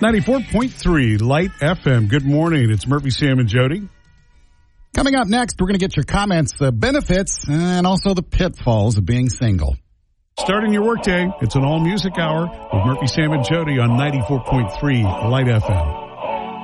94.3 Light FM. Good morning. It's Murphy, Sam, and Jody. Coming up next, we're going to get your comments, the benefits, and also the pitfalls of being single. Starting your workday, it's an all-music hour with Murphy, Sam, and Jody on 94.3 Light FM.